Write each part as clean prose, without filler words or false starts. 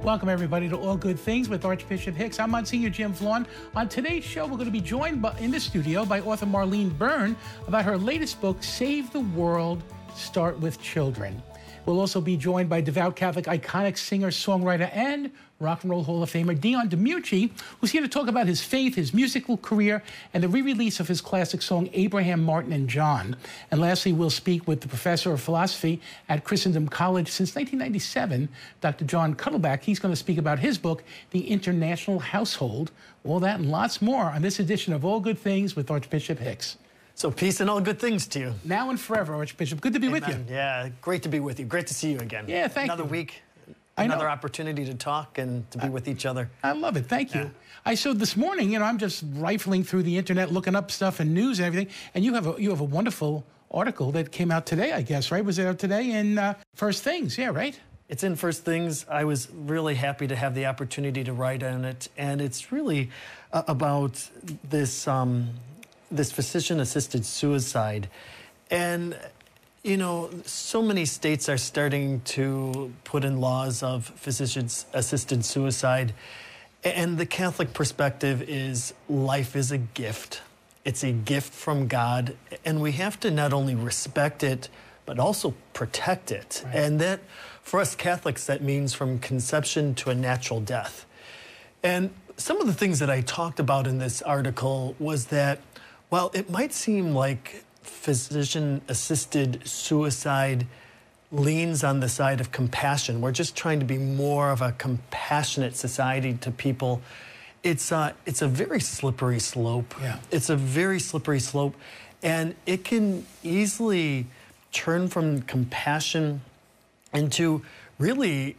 Welcome, everybody, to All Good Things with Archbishop Hicks. I'm Monsignor Jim Vaughn. On today's show, we're going to be joined in the studio by author Marlene Byrne about her latest book, Save the World, Start with Children. We'll also be joined by devout Catholic iconic singer, songwriter, and Rock and Roll Hall of Famer Dion DiMucci, who's here to talk about his faith, his musical career, and the re-release of his classic song, Abraham, Martin, and John. And lastly, we'll speak with the professor of philosophy at Christendom College since 1997, Dr. John Cuddleback. He's going to speak about his book, The International Household. All that and lots more on this edition of All Good Things with Archbishop Hicks. So peace and all good things to you. Now and forever, Archbishop. Good to be with you. Yeah, great to be with you. Great to see you again. Yeah, thank you. Another week, another opportunity to talk and to be with each other. I love it. Thank you. So this morning, I'm just rifling through the internet, looking up stuff and news and everything, and you have a wonderful article that came out today, I guess, right? Was it out today in First Things? Yeah, right? It's in First Things. I was really happy to have the opportunity to write on it, and it's really about this this physician-assisted suicide. And, you know, so many states are starting to put in laws of physician-assisted suicide. And the Catholic perspective is life is a gift. It's a gift from God. And we have to not only respect it, but also protect it. Right. And that, for us Catholics, that means from conception to a natural death. And some of the things that I talked about in this article was that, while it might seem like physician-assisted suicide leans on the side of compassion, we're just trying to be more of a compassionate society to people, it's a very slippery slope. Yeah. It's a very slippery slope, and it can easily turn from compassion into really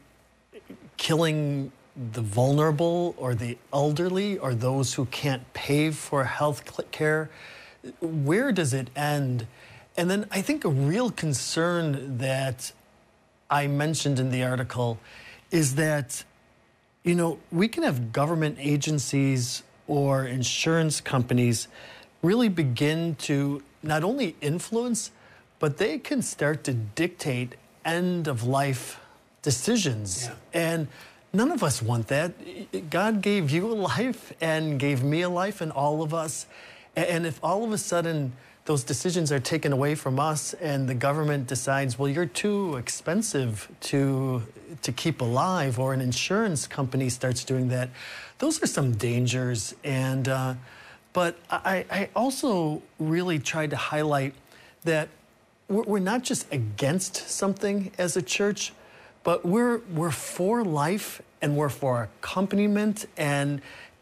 killing the vulnerable or the elderly or those who can't pay for health care. Where does it end? And then I think a real concern that I mentioned in the article is that, you know, we can have government agencies or insurance companies really begin to not only influence, but they can start to dictate end-of-life decisions. Yeah. And none of us want that. God gave you a life and gave me a life and all of us. And if all of a sudden those decisions are taken away from us and the government decides, well, you're too expensive to keep alive, or an insurance company starts doing that, those are some dangers. And but I also really tried to highlight that we're not just against something as a church, but we're for life, and we're for accompaniment, and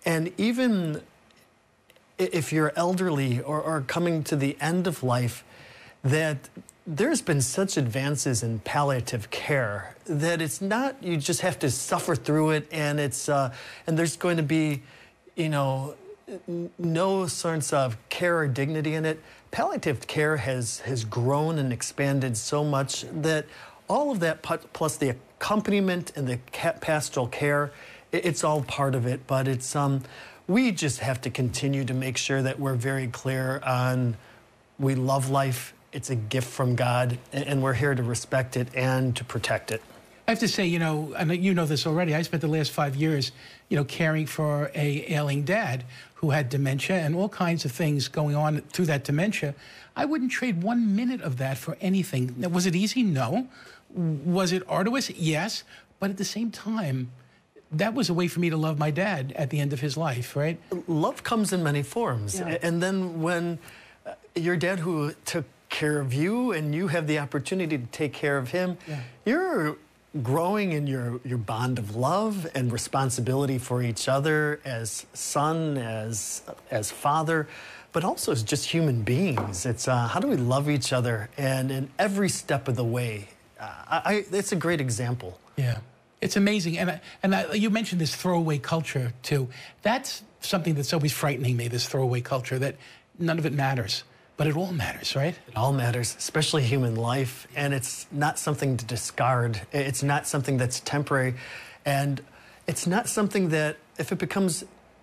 even if you're elderly or coming to the end of life, that there's been such advances in palliative care that it's not, you just have to suffer through it, and it's and there's going to be, you know, no sense of care or dignity in it. Palliative care has grown and expanded so much that all of that, plus the accompaniment and the pastoral care, it's all part of it. But it's we just have to continue to make sure that we're very clear on we love life. It's a gift from God, and we're here to respect it and to protect it. I have to say, you know, and you know this already, I spent the last 5 years, you know, caring for a ailing dad who had dementia and all kinds of things going on through that dementia. I wouldn't trade 1 minute of that for anything. Now, was it easy? No. Was it arduous? Yes. But at the same time, that was a way for me to love my dad at the end of his life, right? Love comes in many forms. Yeah. And then when your dad who took care of you and you have the opportunity to take care of him, you're growing in your bond of love and responsibility for each other as son, as father, but also as just human beings. It's how do we love each other, and in every step of the way. It's a great example. Yeah, it's amazing. And you mentioned this throwaway culture too. That's something that's always frightening me, this throwaway culture, that none of it matters. But it all matters, right? It all matters, especially human life. And it's not something to discard. It's not something that's temporary. And it's not something that, if it becomes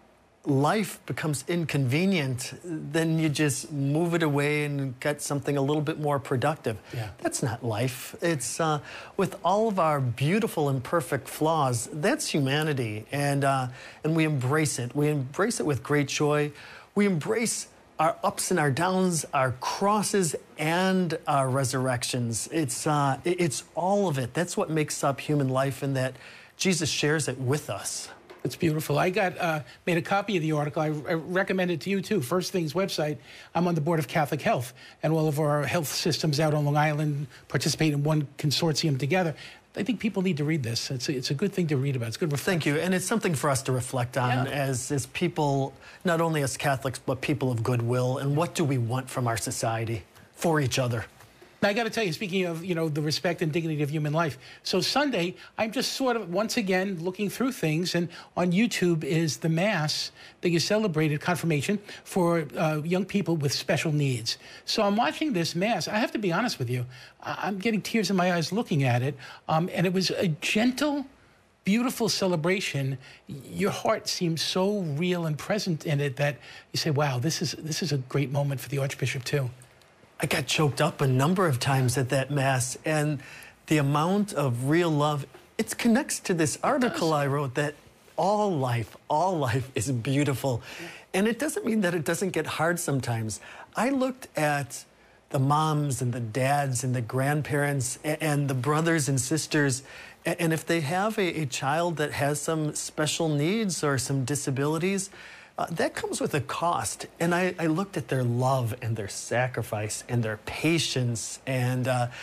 life becomes inconvenient, then you just move it away and get something a little bit more productive. Yeah. That's not life. It's with all of our beautiful and perfect flaws, that's humanity, and we embrace it. We embrace it with great joy. We embrace our ups and our downs, our crosses and our resurrections. It's all of it. That's what makes up human life, and that Jesus shares it with us. It's beautiful. I made a copy of the article. I recommend it to you, too. First Things website. I'm on the board of Catholic Health, and all of our health systems out on Long Island participate in one consortium together. I think people need to read this. It's a good thing to read about. It's good reflection. Thank you. And it's something for us to reflect on as people, not only as Catholics, but people of goodwill. And what do we want from our society for each other? Now, I got to tell you, speaking of, the respect and dignity of human life. So Sunday, I'm just sort of, once again, looking through things. And on YouTube is the Mass that you celebrated, confirmation, for young people with special needs. So I'm watching this Mass. I have to be honest with you. I'm getting tears in my eyes looking at it. And it was a gentle, beautiful celebration. Your heart seems so real and present in it that you say, wow, this is a great moment for the Archbishop, too. I got choked up a number of times at that Mass, and the amount of real love, it connects to this article I wrote that all life is beautiful. And it doesn't mean that it doesn't get hard sometimes. I looked at the moms and the dads and the grandparents and the brothers and sisters, and if they have a child that has some special needs or some disabilities, that comes with a cost. And I looked at their love and their sacrifice and their patience, and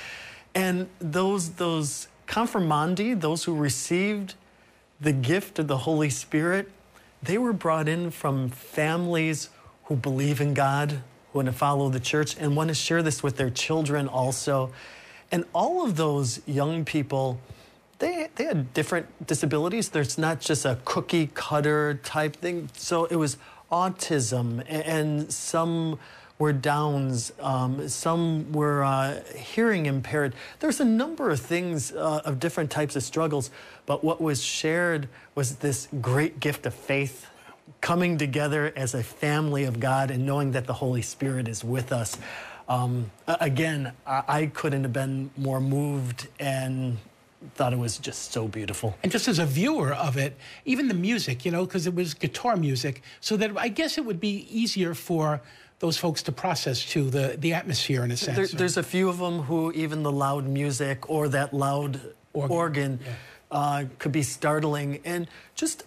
those confirmandi, those who received the gift of the Holy Spirit, they were brought in from families who believe in God, who want to follow the church, and want to share this with their children also. And all of those young people, they had different disabilities. There's not just a cookie cutter type thing. So it was autism, and some were Downs, some were hearing impaired. There's a number of things of different types of struggles, but what was shared was this great gift of faith, coming together as a family of God and knowing that the Holy Spirit is with us. Again, I couldn't have been more moved and thought it was just so beautiful. And just as a viewer of it, even the music, because it was guitar music, so that I guess it would be easier for those folks to process, too, the atmosphere in a sense. There's a few of them who even the loud music or that loud organ could be startling. And just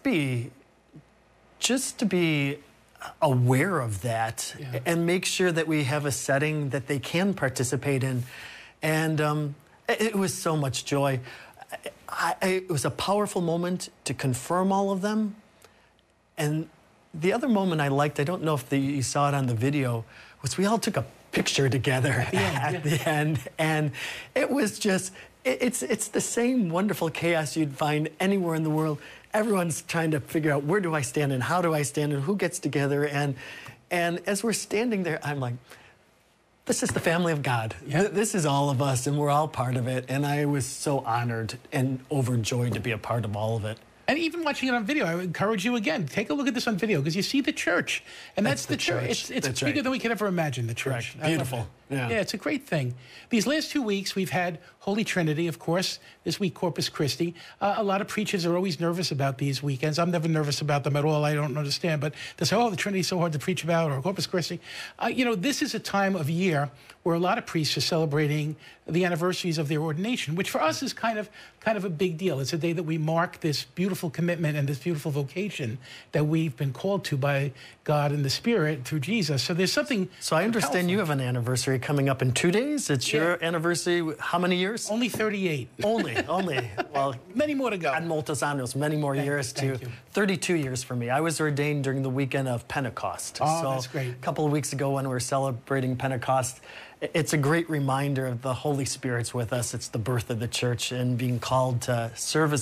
to be aware of that and make sure that we have a setting that they can participate in. And it was so much joy. It was a powerful moment to confirm all of them. And the other moment I liked, I don't know if you saw it on the video, was we all took a picture together at the end. And it was just, it's the same wonderful chaos you'd find anywhere in the world. Everyone's trying to figure out, where do I stand and how do I stand and who gets together. And as we're standing there, I'm like, this is the family of God. This is all of us, and we're all part of it. And I was so honored and overjoyed to be a part of all of it. And even watching it on video, I would encourage you again, take a look at this on video, because you see the church. And that's the church. It's bigger than we could ever imagine, the church. Beautiful. Yeah, it's a great thing. These last 2 weeks, we've had Holy Trinity, of course. This week, Corpus Christi. A lot of preachers are always nervous about these weekends. I'm never nervous about them at all. I don't understand. But they say, oh, the Trinity's so hard to preach about, or Corpus Christi. This is a time of year where a lot of priests are celebrating the anniversaries of their ordination, which for us is kind of a big deal. It's a day that we mark this beautiful commitment and this beautiful vocation that we've been called to by God and the Spirit through Jesus. So there's something. So I understand powerful. You have an anniversary coming up in 2 days. It's your anniversary. How many years? Only 38. Only. Well, many more to go. And moltos años, many more years too. 32 years for me. I was ordained during the weekend of Pentecost. Oh, so that's great. A couple of weeks ago when we were celebrating Pentecost, it's a great reminder of the Holy Spirit's with us. It's the birth of the church and being called to serve as